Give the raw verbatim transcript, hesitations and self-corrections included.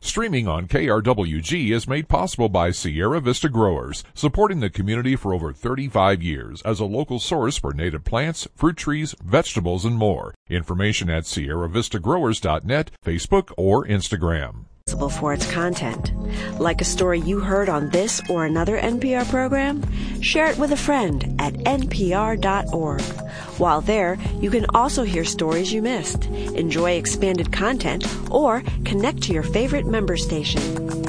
Streaming on K R W G is made possible by Sierra Vista Growers, supporting the community for over thirty-five years as a local source for native plants, fruit trees, vegetables, and more. Information at sierra vista growers dot net, Facebook, or Instagram. For its content. Like a story you heard on this or another N P R program? Share it with a friend at N P R dot org. While there, you can also hear stories you missed, enjoy expanded content, or connect to your favorite member station.